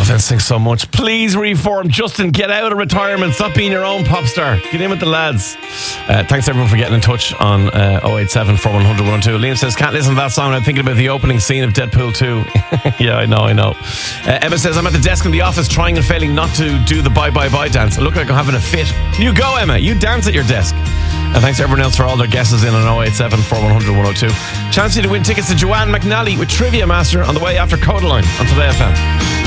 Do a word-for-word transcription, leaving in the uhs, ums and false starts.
Thanks so much. Please reform. Justin, get out of retirement. Stop being your own pop star. Get in with the lads. Uh, thanks everyone for getting in touch on uh, oh eight seven, four one zero zero, one oh two. Liam says, can't listen to that song. I'm thinking about the opening scene of Deadpool two. Yeah, I know, I know. Uh, Emma says, I'm at the desk in the office trying and failing not to do the bye bye bye dance. I look like I'm having a fit. You go, Emma. You dance at your desk. And thanks to everyone else for all their guesses in on oh eight seven, four one zero zero, one oh two. Chance you to win tickets to Joanne McNally with Trivia Master on the way after Codaline on Today F M.